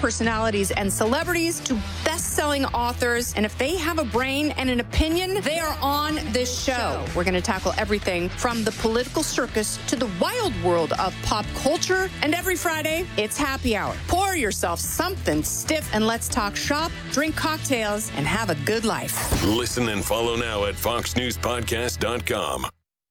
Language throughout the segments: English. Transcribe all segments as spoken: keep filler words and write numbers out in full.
personalities and celebrities to best-selling authors. And if they have a brain and an opinion, they are on this show. We're going to tackle everything from the political circus to the wild world of pop culture. And every Friday, it's happy hour. Pour yourself something stiff and let's talk shop, drink cocktails, and have a good life. Listen and follow now at fox news podcast dot com.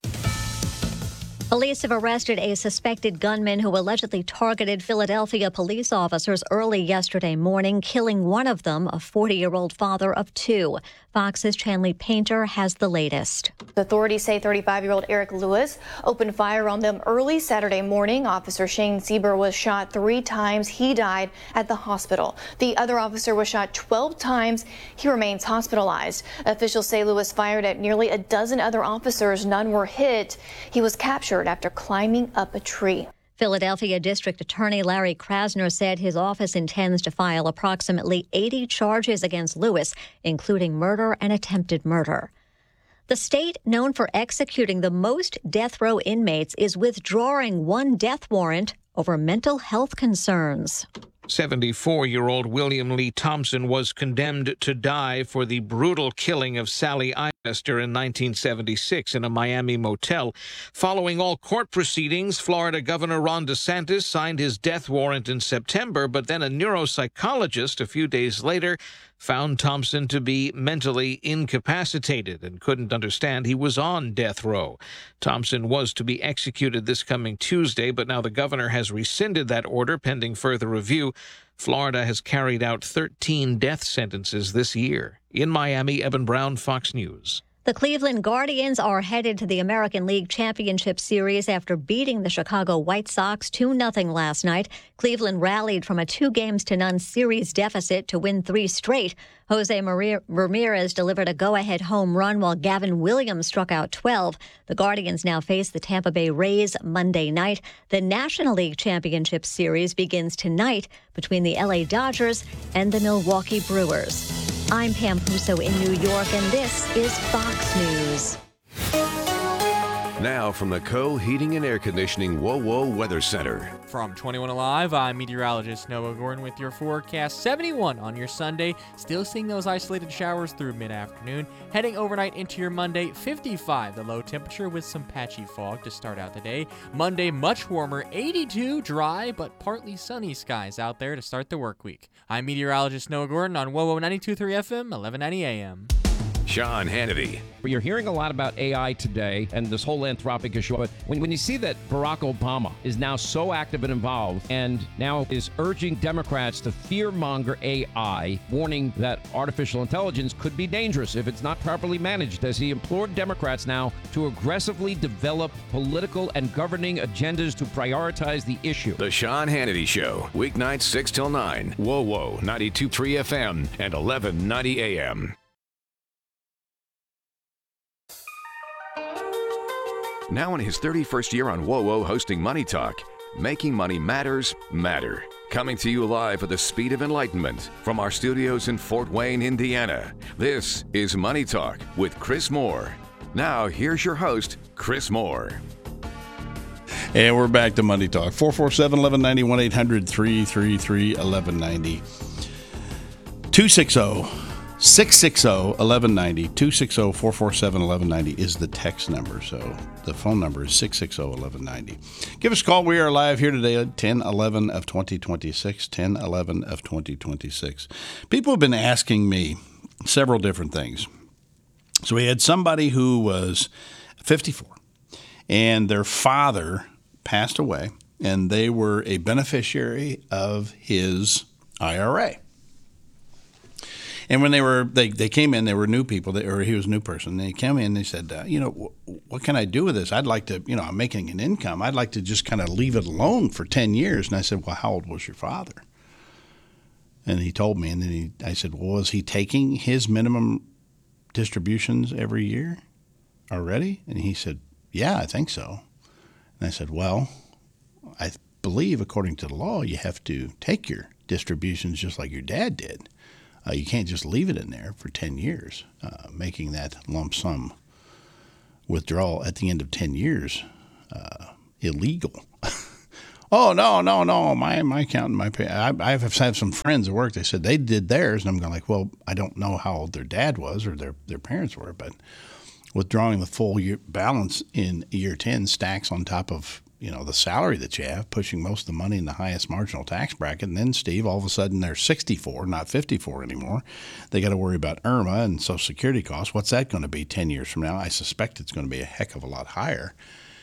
Police have arrested a suspected gunman who allegedly targeted Philadelphia police officers early yesterday morning, killing one of them, a forty-year-old father of two. Fox's Chanley Painter has the latest. Authorities say thirty-five-year-old Eric Lewis opened fire on them early Saturday morning. Officer Shane Sieber was shot three times. He died at the hospital. The other officer was shot twelve times. He remains hospitalized. Officials say Lewis fired at nearly a dozen other officers. None were hit. He was captured after climbing up a tree. Philadelphia District Attorney Larry Krasner said his office intends to file approximately eighty charges against Lewis, including murder and attempted murder. The state known for executing the most death row inmates is withdrawing one death warrant over mental health concerns. seventy-four-year-old William Lee Thompson was condemned to die for the brutal killing of Sally Isester in nineteen seventy-six in a Miami motel. Following all court proceedings, Florida Governor Ron DeSantis signed his death warrant in September, but then a neuropsychologist a few days later found Thompson to be mentally incapacitated and couldn't understand he was on death row. Thompson was to be executed this coming Tuesday, but now the governor has rescinded that order pending further review. Florida has carried out thirteen death sentences this year. In Miami, Evan Brown, Fox News. The Cleveland Guardians are headed to the American League Championship Series after beating the Chicago White Sox two nothing last night. Cleveland rallied from a two games to none series deficit to win three straight. Jose Maria Ramirez delivered a go-ahead home run while Gavin Williams struck out twelve. The Guardians now face the Tampa Bay Rays Monday night. The National League Championship Series begins tonight between the L A Dodgers and the Milwaukee Brewers. I'm Pam Puso in New York, and this is Fox News. Now from the Co Heating and Air Conditioning Whoa Whoa Weather Center. From twenty-one Alive, I'm meteorologist Noah Gordon with your forecast. seventy-one on your Sunday. Still seeing those isolated showers through mid-afternoon. Heading overnight into your Monday, fifty-five the low temperature with some patchy fog to start out the day. Monday, much warmer, eighty-two, dry but partly sunny skies out there to start the work week. I'm meteorologist Noah Gordon on Whoa Whoa ninety-two point three F M, eleven ninety A M. Sean Hannity. You're hearing a lot about A I today and this whole Anthropic issue, but when, when you see that Barack Obama is now so active and involved and now is urging Democrats to fear-monger A I, warning that artificial intelligence could be dangerous if it's not properly managed, as he implored Democrats now to aggressively develop political and governing agendas to prioritize the issue. The Sean Hannity Show, weeknights six till nine. Whoa Whoa, ninety-two point three F M and eleven ninety A M. Now in his thirty-first year on Whoa Whoa hosting Money Talk, making money matters matter. Coming to you live at the speed of enlightenment from our studios in Fort Wayne, Indiana. This is Money Talk with Chris Moore. Now here's your host, Chris Moore. And we're back to Money Talk. four four seven, eleven ninety, one eight hundred, three three three, eleven ninety. two six zero, six six zero, eleven ninety. two six zero, four four seven, eleven ninety is the text number. So the phone number is six six zero, eleven ninety. Give us a call. We are live here today at ten eleven of twenty twenty-six. ten eleven of twenty twenty-six. People have been asking me several different things. So we had somebody who was fifty-four, and their father passed away, and they were a beneficiary of his I R A. And when they were, they, they came in, they were new people, they, or he was a new person. They came in and they said, uh, you know, w- what can I do with this? I'd like to, you know, I'm making an income. I'd like to just kind of leave it alone for ten years. And I said, well, how old was your father? And he told me, and then he, I said, well, was he taking his minimum distributions every year already? And he said, yeah, I think so. And I said, well, I believe according to the law, you have to take your distributions just like your dad did. Uh, you can't just leave it in there for ten years, uh, making that lump sum withdrawal at the end of ten years uh, illegal. Oh, no, no, no. My my accountant, my pay. I, I have had some friends at work. They said they did theirs. And I'm going like, well, I don't know how old their dad was or their, their parents were. But withdrawing the full year balance in year ten stacks on top of, you know, the salary that you have, pushing most of the money in the highest marginal tax bracket. And then, Steve, all of a sudden they're sixty-four, not fifty-four anymore. They got to worry about I R M A and Social Security costs. What's that going to be ten years from now? I suspect it's going to be a heck of a lot higher.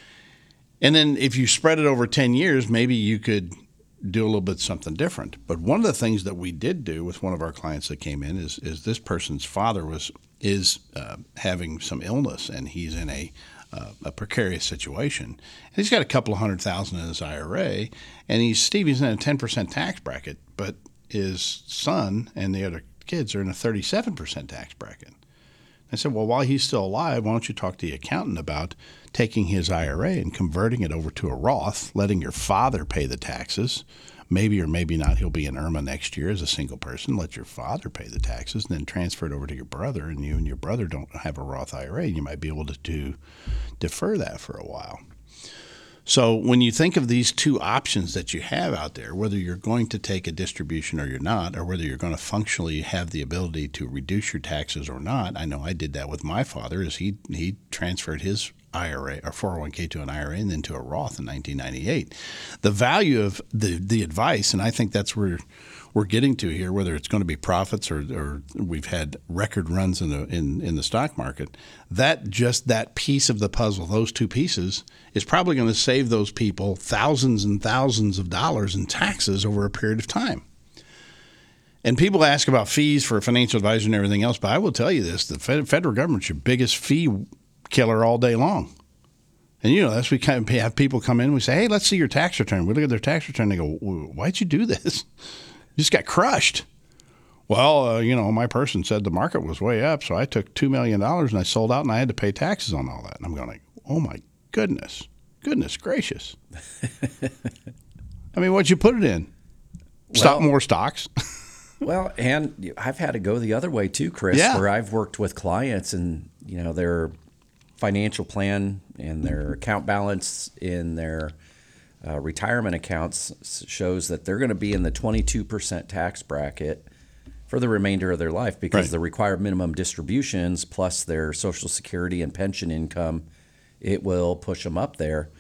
And then if you spread it over ten years, maybe you could do a little bit something different. But one of the things that we did do with one of our clients that came in is is this person's father was is uh, having some illness, and he's in a Uh, a precarious situation. And he's got a couple of hundred thousand in his I R A, and he's Steve, he's in a ten percent tax bracket, but his son and the other kids are in a thirty-seven percent tax bracket. I said, well, while he's still alive, why don't you talk to the accountant about taking his I R A and converting it over to a Roth, letting your father pay the taxes. Maybe or maybe not he'll be in I R M A next year as a single person. Let your father pay the taxes and then transfer it over to your brother, and you and your brother don't have a Roth I R A. You might be able to do, defer that for a while. So when you think of these two options that you have out there, whether you're going to take a distribution or you're not, or whether you're going to functionally have the ability to reduce your taxes or not, I know I did that with my father. Is he he transferred his I R A or four oh one k to an I R A and then to a Roth in nineteen ninety-eight. The value of the the advice, and I think that's where we're getting to here, whether it's going to be profits or, or we've had record runs in the in, in the stock market, that just that piece of the puzzle, those two pieces, is probably going to save those people thousands and thousands of dollars in taxes over a period of time. And people ask about fees for a financial advisor and everything else, but I will tell you this, the federal government's your biggest fee killer all day long. And, you know, that's we kind of have people come in and we say, hey, let's see your tax return. We look at their tax return. They go, why'd you do this? You just got crushed. Well, uh, you know, my person said the market was way up, so I took two million dollars and I sold out and I had to pay taxes on all that. And I'm going like, oh, my goodness. Goodness gracious. I mean, what'd you put it in? Stock Well, more stocks? Well, and I've had to go the other way too, Chris, Yeah. where I've worked with clients and, you know, their financial plan and their account balance in their uh, retirement accounts shows that they're going to be in the twenty-two percent tax bracket for the remainder of their life because Right. the required minimum distributions plus their Social Security and pension income, it will push them up there.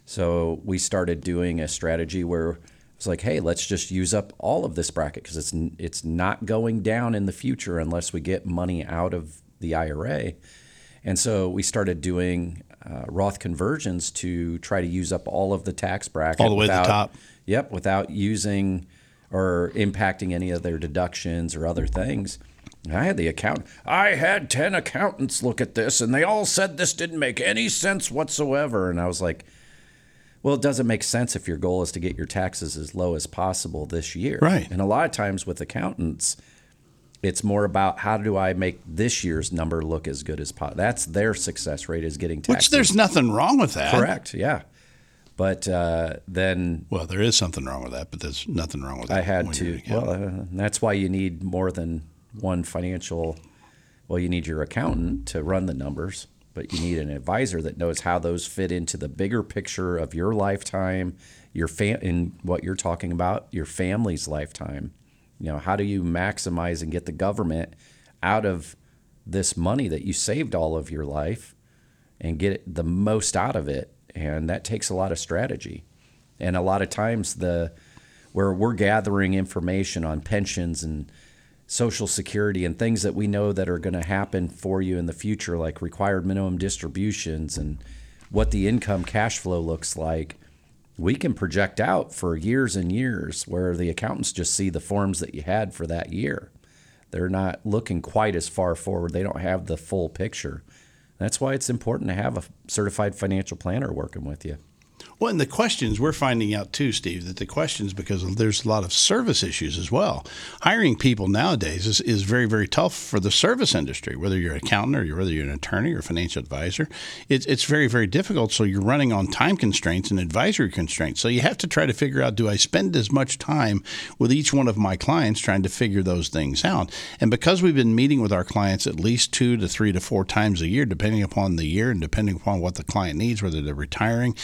So we started doing a strategy where it's like, hey, let's just use up all of this bracket because it's it's not going down in the future unless we get money out of the I R A. And so we started doing uh, Roth conversions to try to use up all of the tax bracket. All the way to the without, top. Yep, without using or impacting any of their deductions or other things. And I had the accountant. I had ten accountants look at this, and they all said this didn't make any sense whatsoever. And I was like, well, it doesn't make sense if your goal is to get your taxes as low as possible this year. Right. And a lot of times with accountants, it's more about how do I make this year's number look as good as possible. That's their success rate is getting taxes. Which there's nothing wrong with that. Correct, yeah. But uh, then Well, there is something wrong with that, but there's nothing wrong with that. I had when to, you're an accountant. well, uh, that's why you need more than one financial, well, you need your accountant to run the numbers, but you need an advisor that knows how those fit into the bigger picture of your lifetime, your fam- in what you're talking about, your family's lifetime. You know, how do you maximize and get the government out of this money that you saved all of your life and get the most out of it? And that takes a lot of strategy. And a lot of times the where we're gathering information on pensions and Social Security and things that we know that are going to happen for you in the future, like required minimum distributions and what the income cash flow looks like, we can project out for years and years where the accountants just see the forms that you had for that year. They're not looking quite as far forward. They don't have the full picture. That's why it's important to have a certified financial planner working with you. Well, and the questions we're finding out too, Steve, that the questions, because there's a lot of service issues as well. Hiring people nowadays is, is very, very tough for the service industry, whether you're an accountant or you're, whether you're an attorney or a financial advisor. It's, it's very, very difficult. So you're running on time constraints and advisory constraints. So you have to try to figure out, do I spend as much time with each one of my clients trying to figure those things out? And because we've been meeting with our clients at least two to three to four times a year, depending upon the year and depending upon what the client needs, whether they're retiring, whether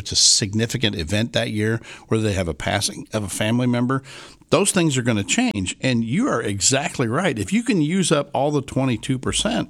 it's a significant event that year, whether they have a passing of a family member, those things are going to change. And you are exactly right. If you can use up all the twenty-two percent,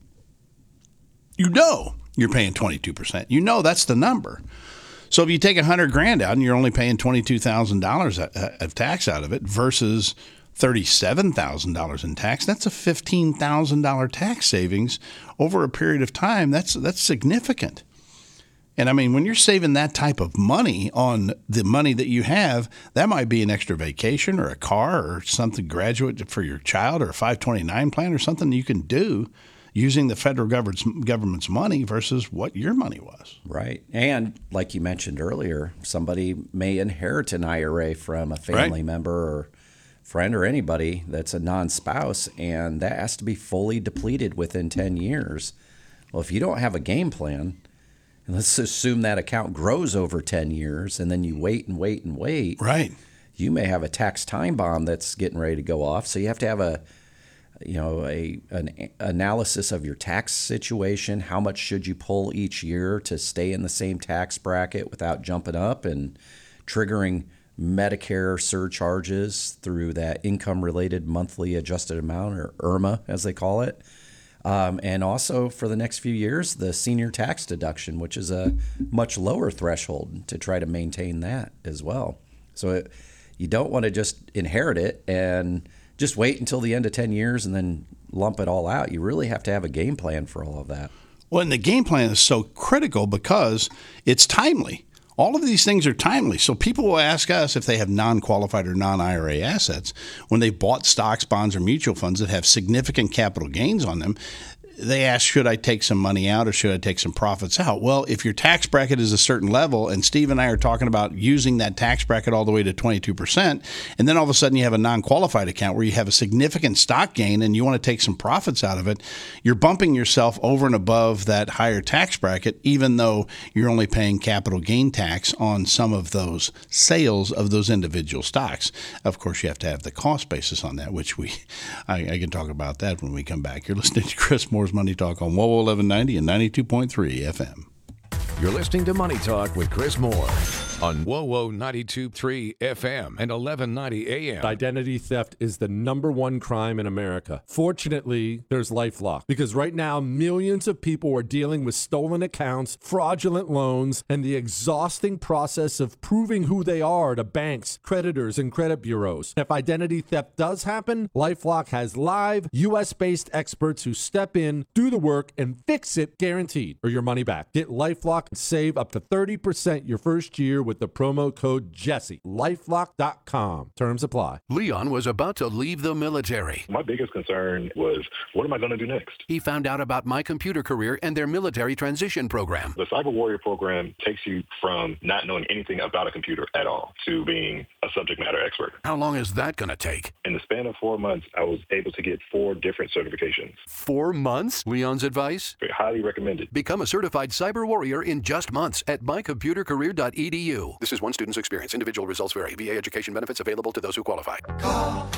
you know you're paying twenty-two percent. You know that's the number. So if you take one hundred grand out and you're only paying twenty-two thousand dollars of tax out of it versus thirty-seven thousand dollars in tax, that's a fifteen thousand dollars tax savings over a period of time. That's that's significant. And I mean, when you're saving that type of money on the money that you have, that might be an extra vacation or a car or something graduate for your child or a five twenty-nine plan or something you can do using the federal government's, government's money versus what your money was. Right. And like you mentioned earlier, somebody may inherit an I R A from a family Right. member or friend or anybody that's a non-spouse, and that has to be fully depleted within ten years. Well, if you don't have a game plan, and let's assume that account grows over ten years, and then you wait and wait and wait. Right. You may have a tax time bomb that's getting ready to go off. So you have to have a, you know, a an analysis of your tax situation. How much should you pull each year to stay in the same tax bracket without jumping up and triggering Medicare surcharges through that income-related monthly adjusted amount, or I R M A as they call it. Um, and also for the next few years, the senior tax deduction, which is a much lower threshold, to try to maintain that as well. So it, you don't want to just inherit it and just wait until the end of ten years and then lump it all out. You really have to have a game plan for all of that. Well, and the game plan is so critical because it's timely. All of these things are timely. So people will ask us if they have non-qualified or non-I R A assets. When they've bought stocks, bonds, or mutual funds that have significant capital gains on them, they ask, should I take some money out or should I take some profits out? Well, if your tax bracket is a certain level, and Steve and I are talking about using that tax bracket all the way to twenty-two percent, and then all of a sudden you have a non-qualified account where you have a significant stock gain and you want to take some profits out of it, you're bumping yourself over and above that higher tax bracket, even though you're only paying capital gain tax on some of those sales of those individual stocks. Of course, you have to have the cost basis on that, which we I, I can talk about that when we come back. You're listening to Chris Moore Money Talk on W O W eleven ninety and ninety-two point three F M. You're listening to Money Talk with Chris Moore on W O W ninety-two point three F M and eleven ninety A M. Identity theft is the number one crime in America. Fortunately, there's LifeLock, because right now millions of people are dealing with stolen accounts, fraudulent loans, and the exhausting process of proving who they are to banks, creditors, and credit bureaus. If identity theft does happen, LifeLock has live U S-based experts who step in, do the work, and fix it guaranteed, or your money back. Get LifeLock and save up to thirty percent your first year with the promo code Jesse. LifeLock dot com. Terms apply. Leon was about to leave the military. My biggest concern was, what am I going to do next? He found out about My Computer Career and their military transition program. The Cyber Warrior program takes you from not knowing anything about a computer at all to being a subject matter expert. How long is that going to take? In the span of four months, I was able to get four different certifications. Four months? Leon's advice? Highly recommended. Become a certified cyber warrior in just months at my computer career dot e d u. This is one student's experience. Individual results vary. V A education benefits available to those who qualify. Call